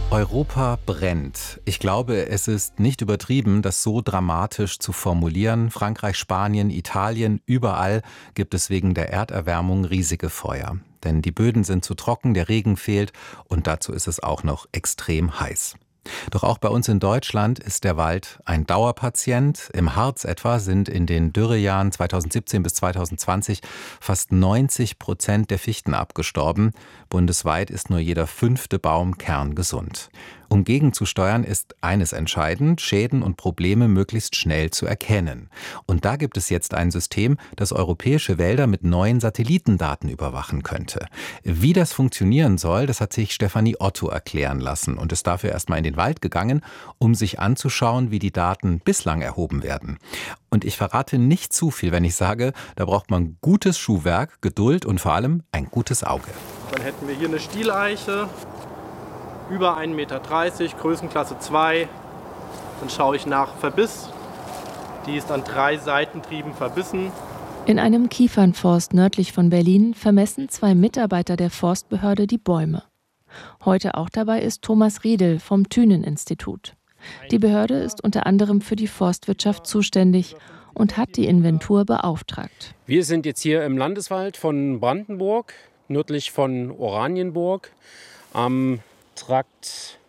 Europa brennt. Ich glaube, es ist nicht übertrieben, das so dramatisch zu formulieren. Frankreich, Spanien, Italien, überall gibt es wegen der Erderwärmung riesige Feuer. Denn die Böden sind zu trocken, der Regen fehlt und dazu ist es auch noch extrem heiß. Doch auch bei uns in Deutschland ist der Wald ein Dauerpatient. Im Harz etwa sind in den Dürrejahren 2017 bis 2020 fast 90% der Fichten abgestorben. Bundesweit ist nur jeder 5. Baum kerngesund. Um gegenzusteuern, ist eines entscheidend: Schäden und Probleme möglichst schnell zu erkennen. Und da gibt es jetzt ein System, das europäische Wälder mit neuen Satellitendaten überwachen könnte. Wie das funktionieren soll, das hat sich Stefanie Otto erklären lassen und ist dafür erstmal in den Wald gegangen, um sich anzuschauen, wie die Daten bislang erhoben werden. Und ich verrate nicht zu viel, wenn ich sage, da braucht man gutes Schuhwerk, Geduld und vor allem ein gutes Auge. Dann hätten wir hier eine Stieleiche, über 1,30 Meter, Größenklasse 2. Dann schaue ich nach Verbiss. Die ist an 3 Seitentrieben verbissen. In einem Kiefernforst nördlich von Berlin vermessen 2 Mitarbeiter der Forstbehörde die Bäume. Heute auch dabei ist Thomas Riedel vom Thünen-Institut. Die Behörde ist unter anderem für die Forstwirtschaft zuständig und hat die Inventur beauftragt. Wir sind jetzt hier im Landeswald von Brandenburg, nördlich von Oranienburg, am Trakt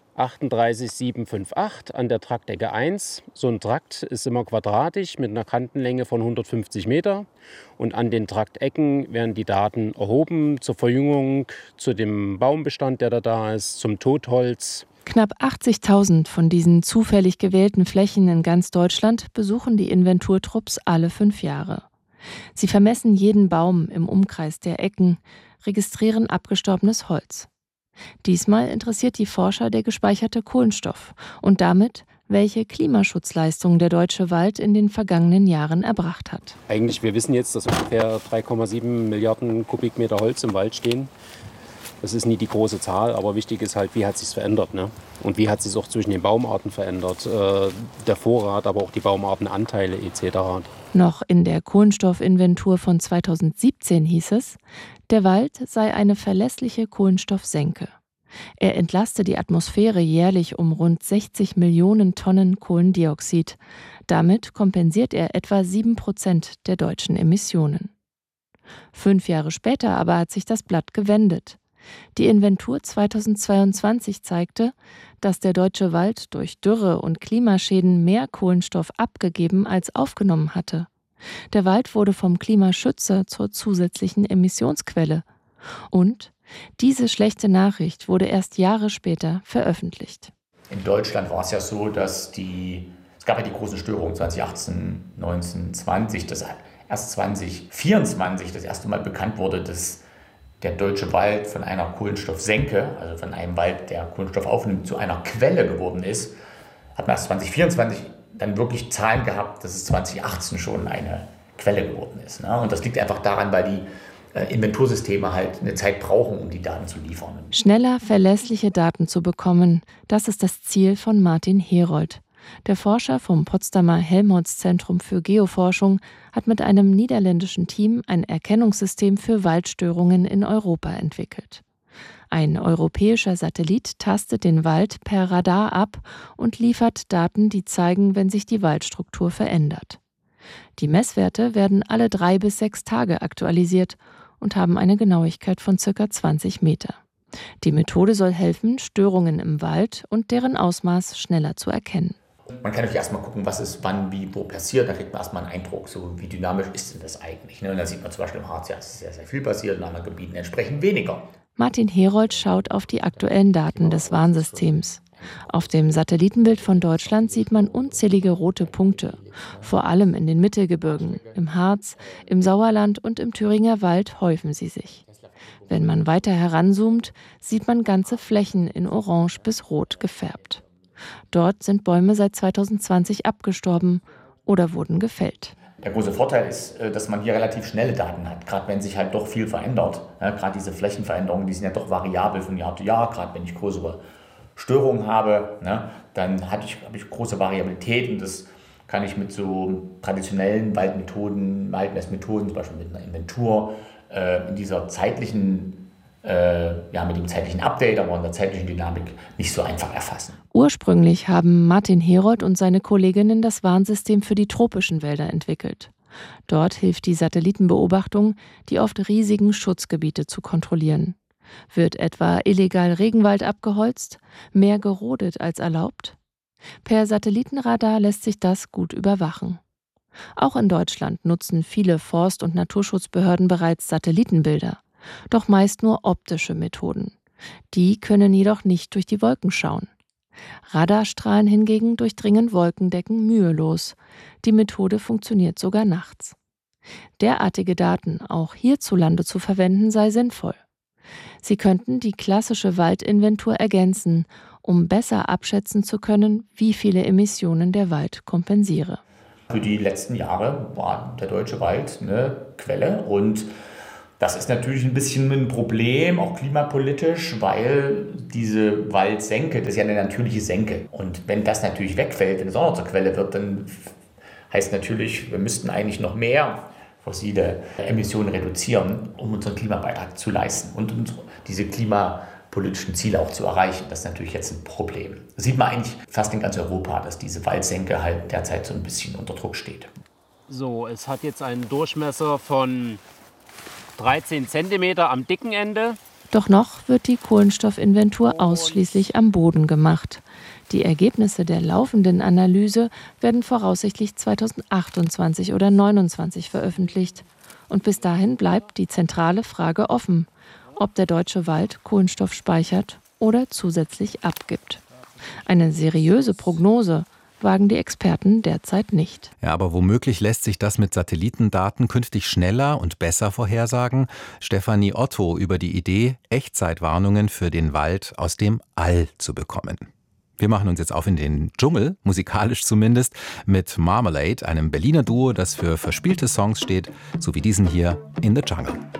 38758 an der Traktecke 1. So ein Trakt ist immer quadratisch mit einer Kantenlänge von 150 Meter. Und an den Traktecken werden die Daten erhoben zur Verjüngung, zu dem Baumbestand, der da ist, zum Totholz. Knapp 80.000 von diesen zufällig gewählten Flächen in ganz Deutschland besuchen die Inventurtrupps alle 5 Jahre. Sie vermessen jeden Baum im Umkreis der Ecken, registrieren abgestorbenes Holz. Diesmal interessiert die Forscher der gespeicherte Kohlenstoff und damit, welche Klimaschutzleistung der deutsche Wald in den vergangenen Jahren erbracht hat. Eigentlich, wir wissen jetzt, dass ungefähr 3,7 Milliarden Kubikmeter Holz im Wald stehen. Das ist nie die große Zahl, aber wichtig ist halt, wie hat es sich verändert, ne? Und wie hat es sich auch zwischen den Baumarten verändert, der Vorrat, aber auch die Baumartenanteile etc. Noch in der Kohlenstoffinventur von 2017 hieß es, der Wald sei eine verlässliche Kohlenstoffsenke. Er entlaste die Atmosphäre jährlich um rund 60 Millionen Tonnen Kohlendioxid. Damit kompensiert er etwa 7% der deutschen Emissionen. 5 Jahre später aber hat sich das Blatt gewendet. Die Inventur 2022 zeigte, dass der deutsche Wald durch Dürre und Klimaschäden mehr Kohlenstoff abgegeben als aufgenommen hatte. Der Wald wurde vom Klimaschützer zur zusätzlichen Emissionsquelle. Und diese schlechte Nachricht wurde erst Jahre später veröffentlicht. In Deutschland war es ja so, dass es gab ja die großen Störungen 2018, 19, 20, dass erst 2024 das erste Mal bekannt wurde, dass der deutsche Wald von einer Kohlenstoffsenke, also von einem Wald, der Kohlenstoff aufnimmt, zu einer Quelle geworden ist. Hat man erst 2024 dann wirklich Zahlen gehabt, dass es 2018 schon eine Quelle geworden ist. Ne? Und das liegt einfach daran, weil die Inventursysteme halt eine Zeit brauchen, um die Daten zu liefern. Schneller verlässliche Daten zu bekommen, das ist das Ziel von Martin Herold. Der Forscher vom Potsdamer Helmholtz-Zentrum für Geoforschung hat mit einem niederländischen Team ein Erkennungssystem für Waldstörungen in Europa entwickelt. Ein europäischer Satellit tastet den Wald per Radar ab und liefert Daten, die zeigen, wenn sich die Waldstruktur verändert. Die Messwerte werden alle 3 bis 6 Tage aktualisiert und haben eine Genauigkeit von ca. 20 Meter. Die Methode soll helfen, Störungen im Wald und deren Ausmaß schneller zu erkennen. Man kann natürlich erstmal gucken, was ist wann, wie, wo passiert. Da kriegt man erstmal einen Eindruck, so wie dynamisch ist denn das eigentlich. Ne? Und da sieht man zum Beispiel im Harz, ja, es ist sehr, sehr viel passiert, in anderen Gebieten entsprechend weniger. Martin Herold schaut auf die aktuellen Daten des Warnsystems. Auf dem Satellitenbild von Deutschland sieht man unzählige rote Punkte, vor allem in den Mittelgebirgen, im Harz, im Sauerland und im Thüringer Wald häufen sie sich. Wenn man weiter heranzoomt, sieht man ganze Flächen in orange bis rot gefärbt. Dort sind Bäume seit 2020 abgestorben oder wurden gefällt. Der große Vorteil ist, dass man hier relativ schnelle Daten hat, gerade wenn sich halt doch viel verändert. Ja, gerade diese Flächenveränderungen, die sind ja doch variabel von Jahr zu Jahr, gerade wenn ich größere Störungen habe, ne, dann habe ich große Variabilität und das kann ich mit so traditionellen Waldmessmethoden, zum Beispiel mit einer Inventur, in dieser zeitlichen mit dem zeitlichen Update, aber in der zeitlichen Dynamik nicht so einfach erfassen. Ursprünglich haben Martin Herold und seine Kolleginnen das Warnsystem für die tropischen Wälder entwickelt. Dort hilft die Satellitenbeobachtung, die oft riesigen Schutzgebiete zu kontrollieren. Wird etwa illegal Regenwald abgeholzt, mehr gerodet als erlaubt? Per Satellitenradar lässt sich das gut überwachen. Auch in Deutschland nutzen viele Forst- und Naturschutzbehörden bereits Satellitenbilder, doch meist nur optische Methoden. Die können jedoch nicht durch die Wolken schauen. Radarstrahlen hingegen durchdringen Wolkendecken mühelos. Die Methode funktioniert sogar nachts. Derartige Daten auch hierzulande zu verwenden sei sinnvoll. Sie könnten die klassische Waldinventur ergänzen, um besser abschätzen zu können, wie viele Emissionen der Wald kompensiere. Für die letzten Jahre war der deutsche Wald eine Quelle und das ist natürlich ein bisschen ein Problem, auch klimapolitisch, weil diese Waldsenke, das ist ja eine natürliche Senke. Und wenn das natürlich wegfällt, wenn es auch noch zur Quelle wird, dann heißt natürlich, wir müssten eigentlich noch mehr fossile Emissionen reduzieren, um unseren Klimabeitrag zu leisten und um diese klimapolitischen Ziele auch zu erreichen. Das ist natürlich jetzt ein Problem. Das sieht man eigentlich fast in ganz Europa, dass diese Waldsenke halt derzeit so ein bisschen unter Druck steht. So, es hat jetzt einen Durchmesser von 13 cm am dicken Ende. Doch noch wird die Kohlenstoffinventur ausschließlich am Boden gemacht. Die Ergebnisse der laufenden Analyse werden voraussichtlich 2028 oder 2029 veröffentlicht. Und bis dahin bleibt die zentrale Frage offen, ob der deutsche Wald Kohlenstoff speichert oder zusätzlich abgibt. Eine seriöse Prognose wagen die Experten derzeit nicht. Ja, aber womöglich lässt sich das mit Satellitendaten künftig schneller und besser vorhersagen. Stefanie Otto über die Idee, Echtzeitwarnungen für den Wald aus dem All zu bekommen. Wir machen uns jetzt auf in den Dschungel, musikalisch zumindest, mit Marmalade, einem Berliner Duo, das für verspielte Songs steht, so wie diesen hier, In the Jungle.